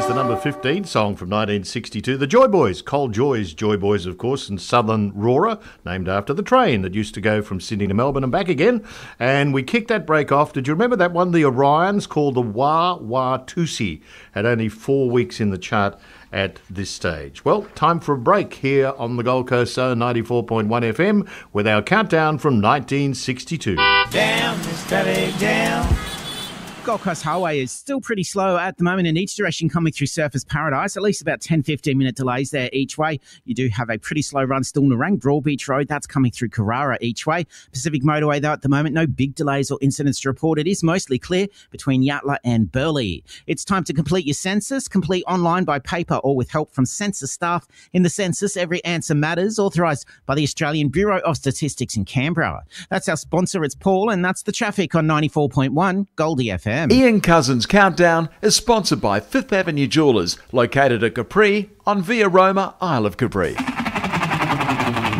the number 15 song from 1962. The Joy Boys, Cold Joy's Joy Boys, of course, and Southern Roarer, named after the train that used to go from Sydney to Melbourne and back again. And we kicked that break off. Did you remember that one, the Orions, called the Wah Wah Tusi? Had only 4 weeks in the chart at this stage. Well, time for a break here on the Gold Coast Zone 94.1 FM with our countdown from 1962. Down, steady down. Gold Coast Highway is still pretty slow at the moment in each direction coming through Surfers Paradise, at least about 10-15 minute delays there each way. You do have a pretty slow run still Nerang, Broadbeach Road, that's coming through Carrara each way. Pacific Motorway though at the moment, no big delays or incidents to report. It is mostly clear between Yatala and Burleigh. It's time to complete your census, complete online by paper or with help from census staff. In the census, every answer matters, authorised by the Australian Bureau of Statistics in Canberra. That's our sponsor, it's Paul, and that's the traffic on 94.1 Goldie FM. Ian Cousins' Countdown is sponsored by Fifth Avenue Jewellers, located at Capri on Via Roma, Isle of Capri.